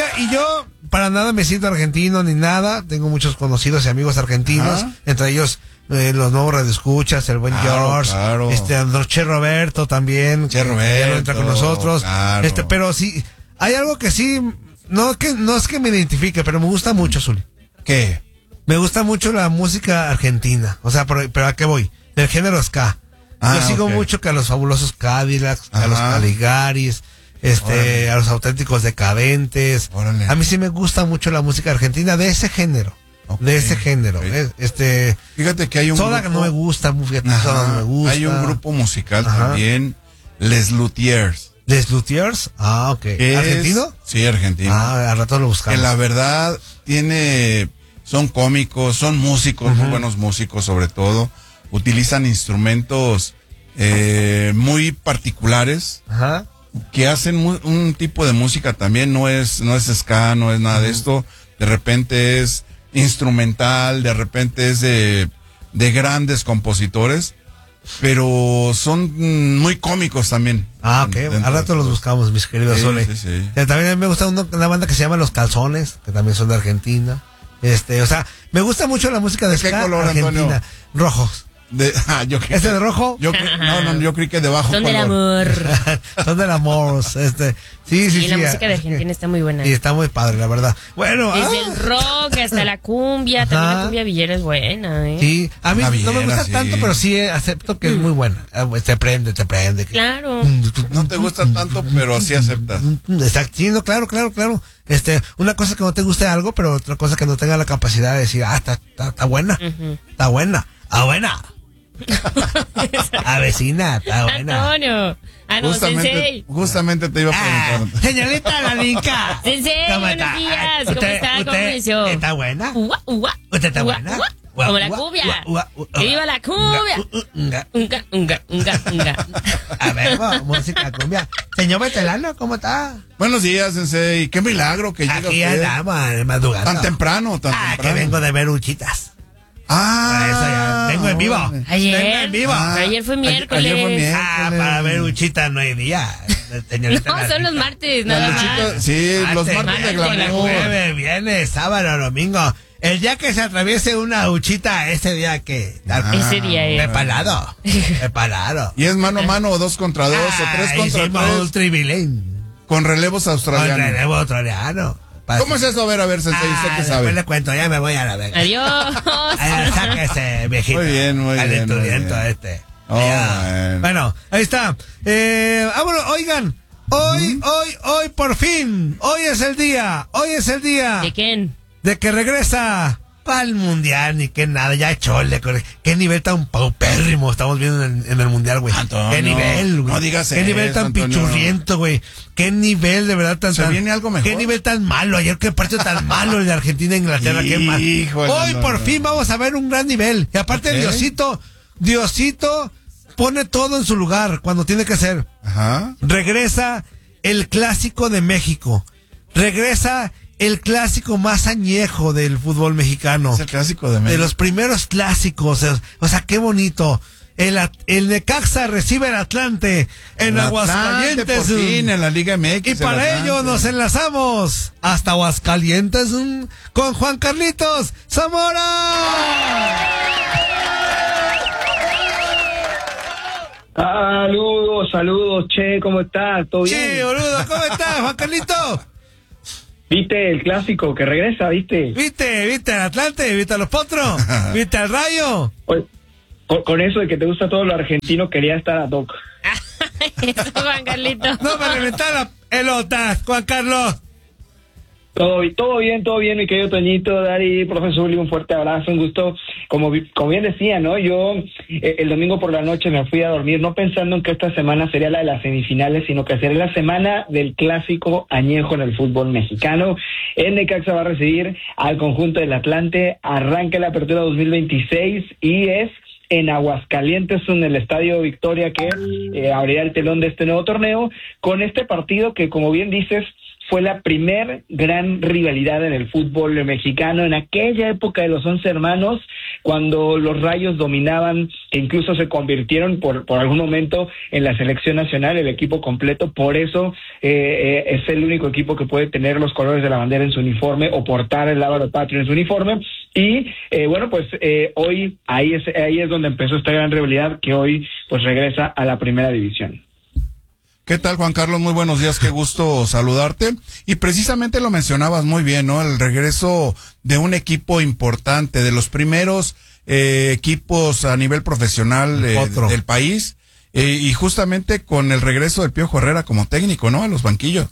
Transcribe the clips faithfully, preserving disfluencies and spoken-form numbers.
mira, y yo para nada me siento argentino ni nada. Tengo muchos conocidos y amigos argentinos, ajá, entre ellos eh, los nuevos radioescuchas, el buen claro, George, claro. este Che Roberto también, Che Roberto, que entra con nosotros. Claro. Este, pero sí, hay algo que sí, no que no es que me identifique, pero me gusta mucho, Zuli. ¿Qué? Me gusta mucho la música argentina. O sea, pero, pero ¿a qué voy? Del género ska. Ah, yo sigo okay. mucho que a los fabulosos Cadillacs, ajá, a los Caligaris, este, órale, a los auténticos decadentes. Órale. A mí sí me gusta mucho la música argentina de ese género. Okay. De ese género. Okay. Este, fíjate que hay un Soda grupo... no me gusta, fíjate, Soda no me gusta. Hay un grupo musical, ajá, también, Les Luthiers. ¿Les Luthiers? Ah, ok. Es... ¿Argentino? Sí, argentino. Ah, al rato lo buscamos. Que la verdad tiene, son cómicos, son músicos, uh-huh, muy buenos músicos sobre todo. Utilizan instrumentos eh, muy particulares, ajá, que hacen mu- un tipo de música también, no es no es ska, no es nada, uh-huh, de esto, de repente es instrumental, de repente es de, de grandes compositores, pero son muy cómicos también. Ah, ok, al rato los buscamos, mis queridos, sí, Sole. Sí, sí. Eh, también me gusta una, una banda que se llama Los Calzones, que también son de Argentina. Este, o sea, me gusta mucho la música de, ¿de ska qué color, argentina. Antonio? Rojos. De, ah, yo creí, ¿Ese de rojo? Yo, no, no, yo creí que de bajo Son color. Del amor. Son del amor. Este, sí, sí, y sí. la sí, música de Argentina está muy buena. Y está muy padre, la verdad. Bueno. Desde ah. el rock hasta la cumbia. Ajá. También la cumbia villera es buena, ¿eh? Sí, a mí villera, no me gusta sí. tanto, pero sí acepto que es muy buena. Te prende, te prende. Claro. No te gusta tanto, pero sí aceptas. Exacto, sí, no, claro, claro, claro. Este, una cosa que no te guste algo, pero otra cosa que no tenga la capacidad de decir, ah, está, está, está buena, uh-huh, está buena, ah, buena. A vecina, está buena. Antonio, ah, no, justamente, sensei. Justamente te iba a preguntar. Ah, señorita Lalinka. Sensei, ¿Cómo buenos está? días. ¿Cómo ¿Usted, está? ¿Cómo usted amaneció? ¿Está buena? Ua, ua, ¿Usted está ua, buena? Ua, Ua, como la ua, cumbia. ua, ua, ua, ¡Que viva la cumbia! Unga, unga, unga, unga, unga. A ver, música cumbia. Señor Betelano, ¿cómo está? Buenos días, sensei. Qué milagro que llega aquí usted. andamos, madrugando. Tan temprano, tan ah, temprano. que vengo de ver Uchitas. Ah, eso ya. Vengo en vivo. Ayer, vengo en vivo. Ah, ayer fue miércoles. Ayer fue miércoles. Ah, para ver Uchitas no hay día. Señorita no, son los martes, nada más. Sí, martes, los martes, martes de glamour. Jueves, viernes, sábado, domingo. El día que se atraviese una Uchita, ese día que... Ah, ese día es. Preparado. Preparado. ¿Y es mano a mano o dos contra dos ah, o tres contra tres? Un tribilín. Con relevos australianos. Con relevo australiano. Pase. ¿Cómo es eso? A ver, a ver, sensei, ah, ¿usted qué sabe? le cuento, ya me voy a la verga. Adiós. Ay, sáquese, viejito. Muy bien, muy bien. Calenturiento este. Oh, bueno. bueno, ahí está. Eh, ah, bueno, oigan. Hoy, ¿Mm? hoy, hoy, por fin. Hoy es el día. Hoy es el día. ¿De quién? De que regresa para el mundial, ni que nada, ya chole. Qué nivel tan paupérrimo estamos viendo en, en el mundial, güey. Qué nivel, güey. No digas Qué eso, nivel tan Antonio. Pichurriento, güey. Qué nivel, de verdad, tan... ¿Se tan, viene algo mejor? Qué nivel tan malo. Ayer qué partido tan malo el de Argentina e Inglaterra, qué mal. Híjole, Hoy no, por no. fin vamos a ver un gran nivel. Y aparte okay. Diosito, Diosito pone todo en su lugar cuando tiene que ser. Ajá. Regresa el clásico de México. Regresa el clásico más añejo del fútbol mexicano. Es el clásico de México. De los primeros clásicos. O sea, qué bonito. El, el Necaxa recibe al Atlante en el Aguascalientes. Atlante, por fin, en la Liga M X. Y para ello nos enlazamos hasta Aguascalientes con Juan Carlitos Zamora. Saludos, saludos, che, ¿cómo estás? ¿Todo bien? Sí, boludo, ¿cómo estás, Juan Carlitos? ¿Viste el clásico que regresa, viste? ¿Viste? ¿Viste al Atlante? ¿Viste a los Potros? ¿Viste al Rayo? Oye, con, con eso de que te gusta todo lo argentino, quería estar a Doc. Eso, Juan Carlitos. No me reventá la pelota, Juan Carlos. Todo, todo bien, todo bien, mi querido Toñito, Dari, profesor Uli, un fuerte abrazo, un gusto. Como, como bien decía, ¿no? Yo eh, el domingo por la noche me fui a dormir, no pensando en que esta semana sería la de las semifinales, sino que sería la semana del clásico añejo en el fútbol mexicano. El Necaxa va a recibir al conjunto del Atlante, arranca la apertura dos mil veintiséis y es en Aguascalientes, en el Estadio Victoria, que eh, abrirá el telón de este nuevo torneo, con este partido que, como bien dices, fue la primer gran rivalidad en el fútbol mexicano, en aquella época de los once hermanos, cuando los Rayos dominaban, e incluso se convirtieron por, por algún momento en la selección nacional, el equipo completo. Por eso eh, es el único equipo que puede tener los colores de la bandera en su uniforme o portar el lábaro patrio en su uniforme. Y eh, bueno, pues eh, hoy ahí es, ahí es donde empezó esta gran rivalidad que hoy pues regresa a la primera división. ¿Qué tal, Juan Carlos? Muy buenos días, qué gusto saludarte. Y precisamente lo mencionabas muy bien, ¿no? El regreso de un equipo importante, de los primeros eh, equipos a nivel profesional eh, del país, eh, y justamente con el regreso del Piojo Herrera como técnico, ¿no? A los banquillos.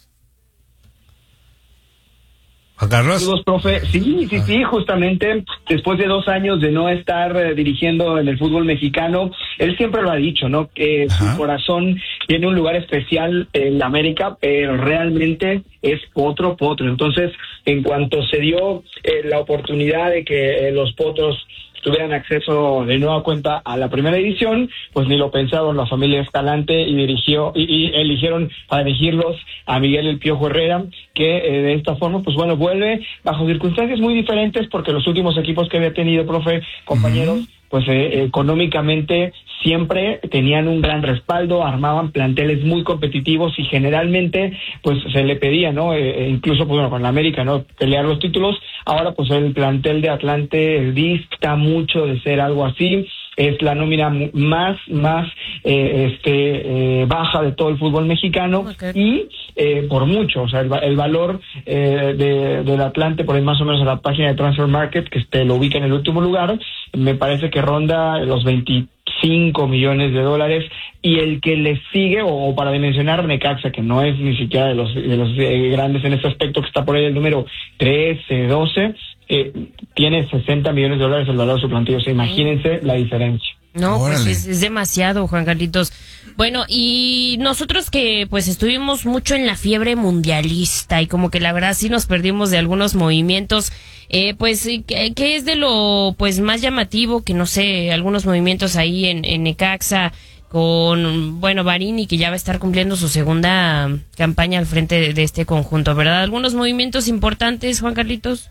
Juan Carlos. Saludos, profe. Sí, sí, sí, justamente después de dos años de no estar eh, dirigiendo en el fútbol mexicano, él siempre lo ha dicho, ¿no? Que Ajá. su corazón tiene un lugar especial en la América, pero realmente es potro, potro. Entonces, en cuanto se dio eh, la oportunidad de que eh, los potros tuvieran acceso de nueva cuenta a la primera división, pues ni lo pensaron la familia Escalante y dirigió y, y eligieron para dirigirlos a Miguel El Piojo Herrera, que eh, de esta forma, pues bueno, vuelve bajo circunstancias muy diferentes, porque los últimos equipos que había tenido, profe, compañeros, uh-huh. pues eh, económicamente siempre tenían un gran respaldo, armaban planteles muy competitivos y generalmente pues se le pedía, ¿no? Eh, incluso pues bueno, con la América, ¿no? Pelear los títulos. Ahora pues el plantel de Atlante dista mucho de ser algo así. Es la nómina más, más eh, este eh, baja de todo el fútbol mexicano, okay. y eh, por mucho, o sea, el, el valor eh, de, del Atlante, por ahí más o menos a la página de Transfer Market, que este, lo ubica en el último lugar, me parece que ronda los veinticinco millones de dólares, y el que le sigue, o para dimensionar, Necaxa, que no es ni siquiera de los, de los eh, grandes en este aspecto, que está por ahí el número trece, doce, Eh, tiene sesenta millones de dólares el valor de su plantilla. O sea, imagínense la diferencia. No, pues es, es demasiado, Juan Carlitos. Bueno, y nosotros que pues estuvimos mucho en la fiebre mundialista y como que la verdad sí nos perdimos de algunos movimientos, eh, pues ¿qué, qué es de lo pues más llamativo? Que no sé, algunos movimientos ahí en, en Necaxa con, bueno, Barini, que ya va a estar cumpliendo su segunda campaña al frente de, de este conjunto, ¿verdad? ¿Algunos movimientos importantes, Juan Carlitos?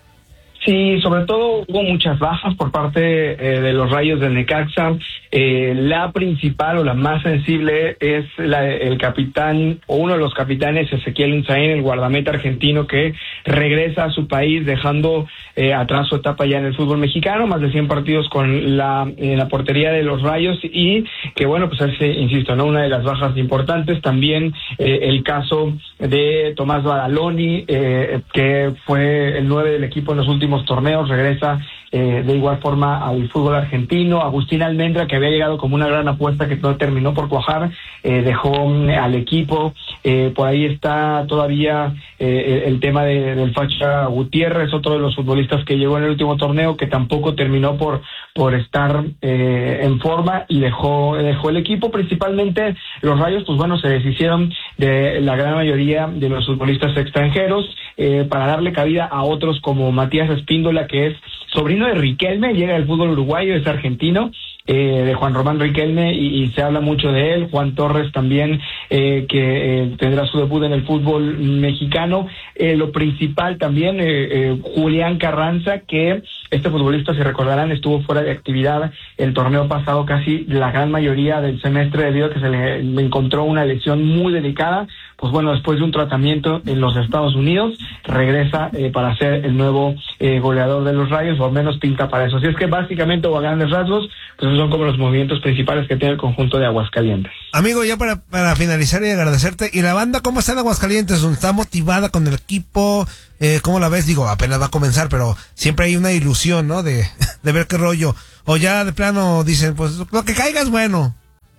Sí, sobre todo hubo muchas bajas por parte eh, de los Rayos del Necaxa. Eh, la principal o la más sensible es la, el capitán o uno de los capitanes, Ezequiel Unzaín, el guardameta argentino que regresa a su país dejando eh, atrás su etapa ya en el fútbol mexicano, más de cien partidos con la, en la portería de los Rayos, y que bueno, pues es, insisto, ¿no? Una de las bajas importantes. También eh, el caso de Tomás Badaloni, eh, que fue el nueve del equipo en los últimos torneos, regresa eh, de igual forma al fútbol argentino. Agustín Almendra, que había llegado como una gran apuesta que no terminó por cuajar, eh, dejó eh, al equipo. Eh, por ahí está todavía eh, el tema de, del Facha Gutiérrez, otro de los futbolistas que llegó en el último torneo, que tampoco terminó por por estar eh, en forma y dejó dejó el equipo. Principalmente los Rayos, pues bueno, se deshicieron de la gran mayoría de los futbolistas extranjeros eh, para darle cabida a otros como Matías Espíndola, que es sobrino de Riquelme, llega del fútbol uruguayo, es argentino, eh, de Juan Román Riquelme, y, y se habla mucho de él. Juan Torres también, eh, que eh, tendrá su debut en el fútbol mexicano. Eh, lo principal también, eh, eh, Julián Carranza, que este futbolista, si recordarán, estuvo fuera de actividad el torneo pasado casi la gran mayoría del semestre debido a que se le encontró una lesión muy delicada. Pues bueno, después de un tratamiento en los Estados Unidos, regresa eh, para ser el nuevo eh, goleador de los Rayos, o al menos pinta para eso. Así es que básicamente, o a grandes rasgos, pues esos son como los movimientos principales que tiene el conjunto de Aguascalientes. Amigo, ya para, para finalizar y agradecerte, ¿y la banda cómo está en Aguascalientes? ¿Está motivada con el equipo? Eh, ¿Cómo la ves? Digo, apenas va a comenzar, pero siempre hay una ilusión, ¿no? De, de ver qué rollo. O ya de plano dicen, pues lo que caiga es bueno.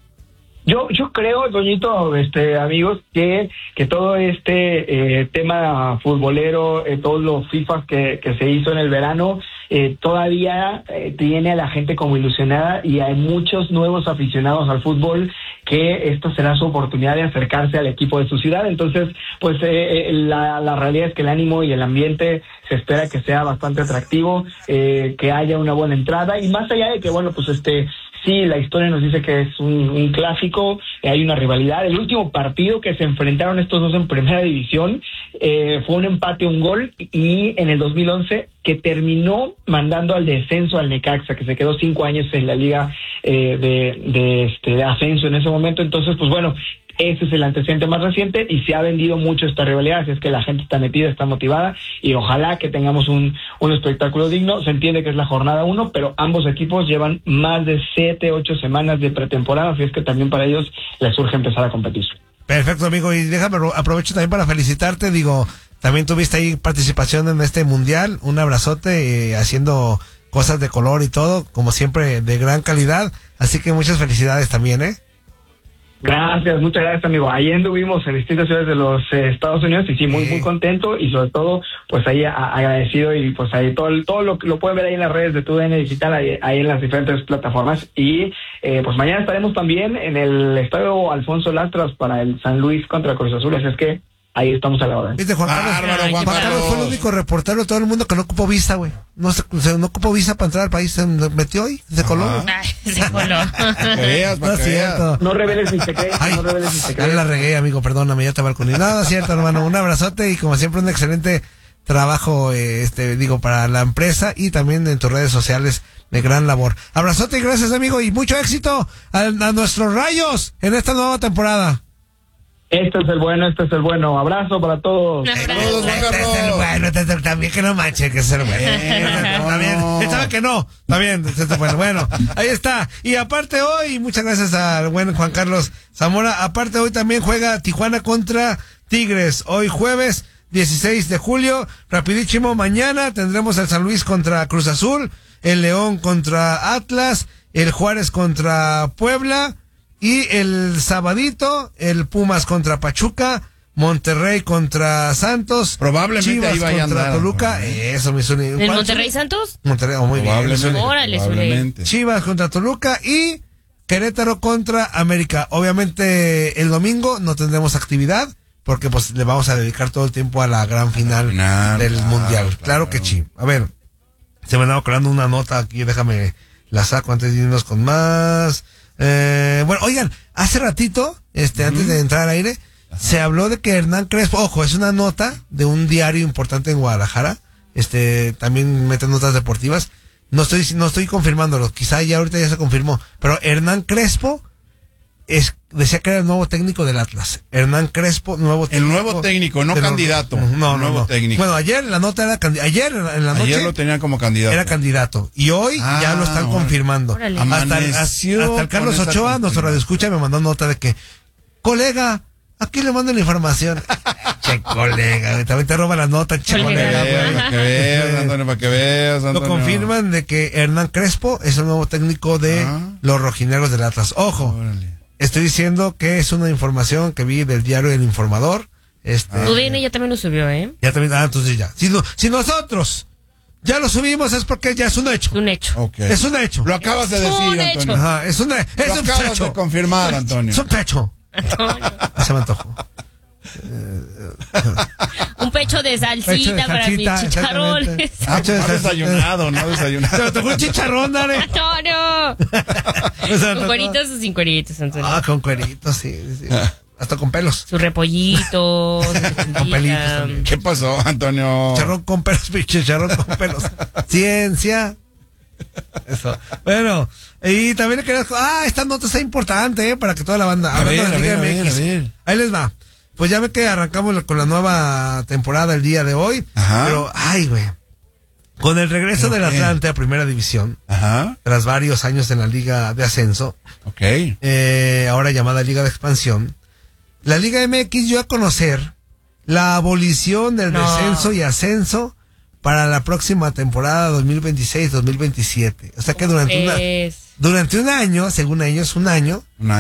Yo yo creo, Doñito, este amigos, que que todo este eh, tema futbolero, eh, todos los FIFA que, que se hizo en el verano, eh, todavía eh, tiene a la gente como ilusionada, y hay muchos nuevos aficionados al fútbol que esto será su oportunidad de acercarse al equipo de su ciudad. Entonces, pues eh, la, la realidad es que el ánimo y el ambiente se espera que sea bastante atractivo, eh, que haya una buena entrada, y más allá de que, bueno, pues este... Sí, la historia nos dice que es un, un clásico, eh, hay una rivalidad. El último partido que se enfrentaron estos dos en primera división eh, fue un empate, un gol, y en el dos mil once que terminó mandando al descenso al Necaxa, que se quedó cinco años en la liga eh, de, de, este, de ascenso en ese momento. Entonces, pues bueno, Ese es el antecedente más reciente y se ha vendido mucho esta rivalidad, así es que la gente está metida, está motivada y ojalá que tengamos un, un espectáculo digno. Se entiende que es la jornada uno, pero ambos equipos llevan más de siete, ocho semanas de pretemporada, así es que también para ellos les urge empezar a competir. Perfecto, amigo, y déjame, aprovecho también para felicitarte, digo, también tuviste ahí participación en este mundial, un abrazote, eh, haciendo cosas de color y todo, como siempre, de gran calidad, así que muchas felicidades también, ¿eh? Gracias, muchas gracias, amigo. Ahí anduvimos en distintas ciudades de los eh, Estados Unidos y sí, muy, muy contento y sobre todo, pues ahí a, agradecido y pues ahí todo, todo lo que lo pueden ver ahí en las redes de Tu D N Digital, ahí, ahí en las diferentes plataformas y eh, pues mañana estaremos también en el Estadio Alfonso Lastras para el San Luis contra Cruz Azul, así es que ahí estamos a la hora. ¿Viste, Juan Carlos? Bárbaro, Juan, Juan Carlos Carlos fue el único reportero de todo el mundo que no ocupó visa, güey. No se, se no ocupó visa para entrar al país, se metió y se coló. Ay, se coló. Para que veas, para No que es veas. cierto. No reveles mis secretos, Ay, no reveles mis ya secretos. la regué, amigo, perdóname, ya te balconí. No, no es cierto, hermano, un abrazote y como siempre un excelente trabajo, eh, este, digo, para la empresa y también en tus redes sociales de gran labor. Abrazote y gracias, amigo, y mucho éxito a, a nuestros Rayos en esta nueva temporada. Este es el bueno, este es el bueno. Abrazo para todos. Un abrazo. Todos, Juan Este es el Carlos. bueno, este es el- también que no manche, que es el bueno. Está bien, está bien que no, está bien, este es el bueno. Bueno, ahí está. Y aparte hoy, muchas gracias al buen Juan Carlos Zamora, aparte hoy también juega Tijuana contra Tigres, hoy jueves dieciséis de julio, rapidísimo, mañana tendremos el San Luis contra Cruz Azul, el León contra Atlas, el Juárez contra Puebla, y el sabadito, el Pumas contra Pachuca, Monterrey contra Santos, Probablemente Chivas ahí vaya a contra andar. Toluca, eso me suena. ¿El Monterrey Santos? Monterrey, oh, muy bien. Probablemente. Órale, Zule. probablemente. Chivas contra Toluca y Querétaro contra América. Obviamente el domingo no tendremos actividad porque pues le vamos a dedicar todo el tiempo a la gran final Final, del claro, mundial. Claro, claro. que sí. A ver, se me andaba colando una nota aquí, déjame la saco antes de irnos con más. Eh, bueno, oigan, hace ratito, este, antes de entrar al aire, se habló de que Hernán Crespo, ojo, es una nota de un diario importante en Guadalajara, este, también meten notas deportivas, no estoy, no estoy confirmándolo, quizá ya ahorita ya se confirmó, pero Hernán Crespo es, decía que era el nuevo técnico del Atlas. Hernán Crespo, nuevo técnico. El nuevo técnico, no de los- candidato. No, no, nuevo no. técnico. Bueno, ayer la nota era candi- ayer en la noche Ayer lo tenían como candidato. era candidato y hoy Ah, ya lo están órale. confirmando. Órale. Hasta, el- Amaneció hasta el Carlos con esa Ochoa, nuestro confirmación. radioescucha, me mandó nota de que, colega, aquí le mando la información. Che, colega, güey, también te roba la nota, che, Colega. colega, Eh, güey. para que veas, Antonio, para que veas, Lo Antonio. confirman de que Hernán Crespo es el nuevo técnico de Ah. los rojineros del Atlas. Ojo, Órale. estoy diciendo que es una información que vi del diario El Informador. Este, Tu D N ya también lo subió, ¿eh? ya también, ah, entonces ya. Si, no- si nosotros ya lo subimos es porque ya es un hecho. Es un hecho. Ok. Es un hecho. Lo acabas de Un decir, hecho. Antonio. Ajá, es, una, es Lo un acabas pecho. de confirmar, Antonio. Es un pecho. Se me antojó. Un pecho de salsita Pecho de para salsita, mis chicharrones. exactamente. Ah, Pecho de no salsita. desayunado, no Se me desayunado. antojó un chicharrón, dale. Antonio. Se me ¿Con antojó. cueritos o sin cueritos, Antonio? Ah, con cueritos, sí, sí. Hasta con pelos. Su repollito, su Con pelitos también. ¿Qué pasó, Antonio? Chicharrón con pelos, chicharrón con pelos. Ciencia. Eso. Bueno, y también le quería... Ah, esta nota está importante, ¿eh? Para que toda la banda... A hablando ver, de a Liga ver, a ver, M X. a ver. Ahí les va. Pues ya ve que arrancamos con la nueva temporada el día de hoy. Ajá. Pero, ay, güey. Con el regreso ¿Pero del qué? Atlante a Primera División, Ajá, tras varios años en la Liga de Ascenso, ok. eh, ahora llamada Liga de Expansión, la Liga M X dio a conocer la abolición del No. descenso y ascenso para la próxima temporada dos mil veintiséis dos mil veintisiete. O sea que durante, una, Es... durante un año, según ellos, un año, Una